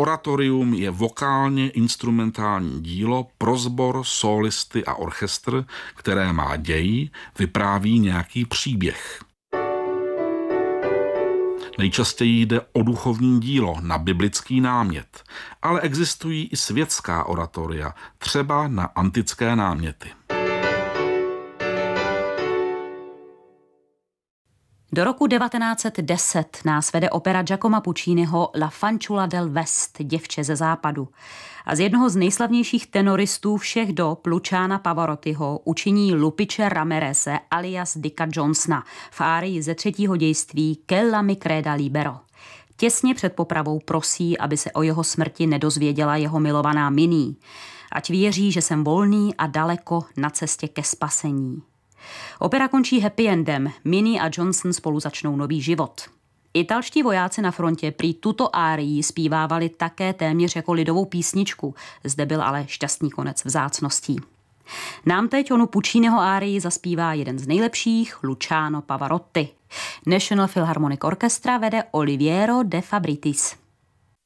Oratorium je vokálně instrumentální dílo pro sbor, sólisty a orchestr, které má děj, vypráví nějaký příběh. Nejčastěji jde o duchovní dílo na biblický námět, ale existují i světská oratoria, třeba na antické náměty. Do roku 1910 nás vede opera Giacomo Pucciniho La fanciulla del West, děvče ze západu. A z jednoho z nejslavnějších tenoristů všech dob, Luciana Pavarottiho, učiní Lupice Ramireze alias Dicka Johnsona v árii ze třetího dějství Che mi creda libero. Těsně před popravou prosí, aby se o jeho smrti nedozvěděla jeho milovaná Minnie. Ať věří, že jsem volný a daleko na cestě ke spasení. Opera končí happy endem, Minnie a Johnson spolu začnou nový život. Italští vojáci na frontě prý tuto árii zpívávali také téměř jako lidovou písničku, zde byl ale šťastný konec vzácností. Nám teď onu Pucciniho árii zaspívá jeden z nejlepších, Luciano Pavarotti. National Philharmonic Orchestra vede Oliviero De Fabritis.